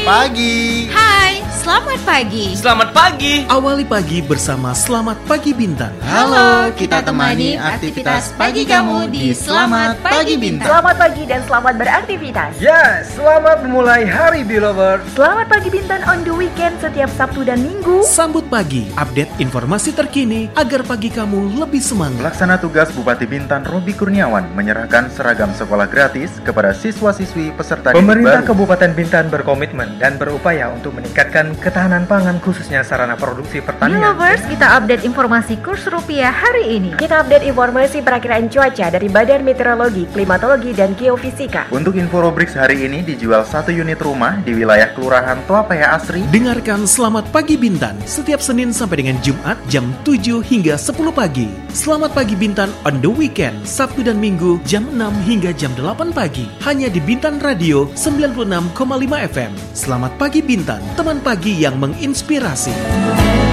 pagi. Hai, selamat pagi. Selamat pagi. Awali pagi bersama Selamat Pagi Bintang. Halo, kita temani aktivitas pagi kamu di Selamat Pagi Bintang. Selamat pagi dan selamat beraktivitas. Ya, selamat memulai hari Belovers. Selamat Pagi Bintang on the weekend setiap Sabtu dan Minggu. Sambut pagi, update informasi terkini agar pagi kamu lebih semangat. Pelaksana tugas Bupati Bintan Robi Kurniawan menyerahkan seragam sekolah gratis kepada siswa-siswi peserta didik Pemerintah baru. Kabupaten Bintan berkomitmen dan berupaya untuk meningkatkan ketahanan pangan khususnya sarana produksi pertanian. Belovers, kita update informasi kurs rupiah hari ini. Kita update informasi perakiraan cuaca dari Badan Meteorologi, Klimatologi, dan Geofisika. Untuk info Robrix hari ini dijual 1 unit rumah di wilayah Kelurahan Tuapaya Asri. Dengarkan Selamat Pagi Bintan setiap Senin sampai dengan Jumat jam 7 hingga 10 pagi. Selamat Pagi Bintan on the weekend, Sabtu dan Minggu jam 6 hingga jam 8 pagi. Hanya di Bintan Radio 96,5 FM. Selamat Pagi Bintan, teman pagi yang menginspirasi.